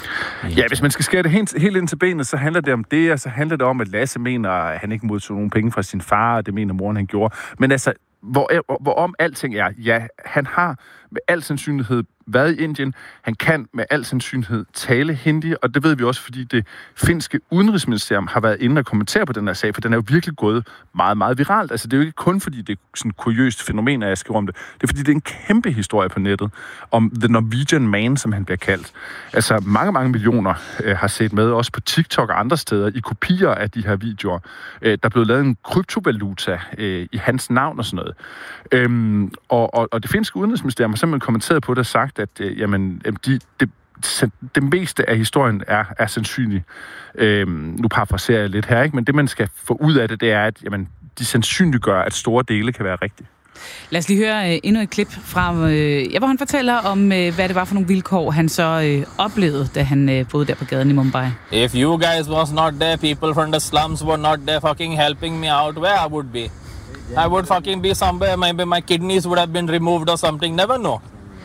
Ja, hvis man skal skære det helt, helt ind til benet, så handler det om det, og så handler det om, at Lasse mener, at han ikke modtog nogen penge fra sin far, og det mener moren, han gjorde. Men altså, hvor, hvor om alting er, ja, han har med al sandsynlighed været i Indien. Han kan med al sandsynlighed tale hindi, og det ved vi også, fordi det finske udenrigsministerium har været inde og kommentere på den her sag, for den er jo virkelig gået meget, meget viralt. Altså, det er jo ikke kun, fordi det er sådan et kuriøst fænomen, at jeg skriver om det. Det er, fordi det er en kæmpe historie på nettet om The Norwegian Man, som han bliver kaldt. Altså, mange, mange millioner øh, har set med, også på TikTok og andre steder, i kopier af de her videoer. Øh, der er blevet lavet en kryptovaluta øh, i hans navn og sådan noget. Øhm, og, og, og det finske udenrigsministerium har simpelthen kommenteret på det og sagt, at øh, jamen, de, det, det meste af historien er, er sandsynlig. Øhm, nu parafraserer jeg lidt her, ikke? Men det, man skal få ud af det, det er, at jamen, de sandsynliggør, at store dele kan være rigtige. Lad os lige høre øh, endnu et klip fra, øh, ja, hvor han fortæller om, øh, hvad det var for nogle vilkår, han så øh, oplevede, da han øh, boede der på gaden i Mumbai. If you guys was not there, people from the slums were not there fucking helping me out, where I would be? I would fucking be somewhere, maybe my kidneys would have been removed or something, never know.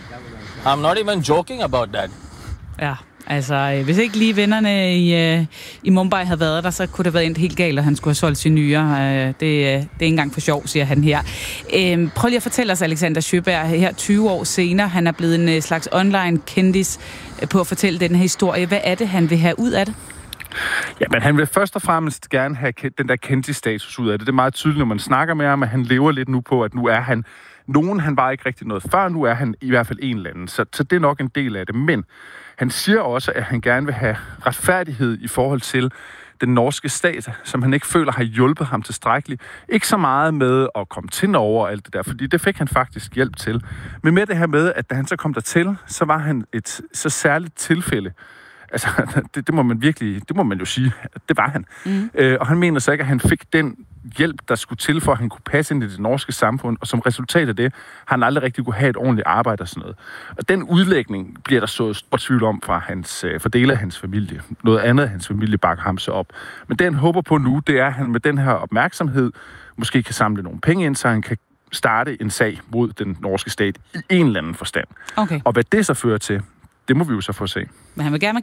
I'm not even joking about that. Ja, altså, hvis ikke lige vennerne i, øh, i Mumbai havde været der, så kunne det have været endt helt galt, og han skulle have solgt sine nyrer. Øh, det, det er ikke engang for sjov, siger han her. Øh, prøv lige at fortælle os, Alexander Sjøberg, her tyve år senere, han er blevet en slags online-kendis på at fortælle den her historie. Hvad er det, han vil have ud af det? Ja, men han vil først og fremmest gerne have den der kendis-status ud af det. Det er meget tydeligt, når man snakker med ham, at han lever lidt nu på, at nu er han nogen, han var ikke rigtig noget før, nu er han i hvert fald en eller anden. Så, så det er nok en del af det. Men han siger også, at han gerne vil have retfærdighed i forhold til den norske stat, som han ikke føler har hjulpet ham tilstrækkeligt. Ikke så meget med at komme til Norge og alt det der, fordi det fik han faktisk hjælp til. Men med det her med, at da han så kom dertil, så var han et så særligt tilfælde. Altså, det, det må man virkelig, det må man jo sige, at det var han. Mm. Øh, og han mener så ikke, at han fik den hjælp, der skulle til, for at han kunne passe ind i det norske samfund, og som resultat af det, har han aldrig rigtig kunne have et ordentligt arbejde og sådan noget. Og den udlægning bliver der så stor tvivl om fra, hans, fra dele af hans familie. Noget andet af hans familie bakker ham så op. Men det, han håber på nu, det er, at han med den her opmærksomhed måske kan samle nogle penge ind, så han kan starte en sag mod den norske stat i en eller anden forstand. Okay. Og hvad det så fører til, det må vi jo så få se. Men han vil gerne